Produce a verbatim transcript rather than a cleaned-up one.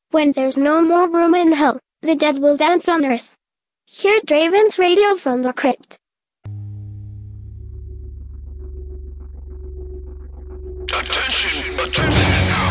When there's no more room in hell, the dead will dance on earth. Hear Draven's radio from the crypt. Attention, attention now.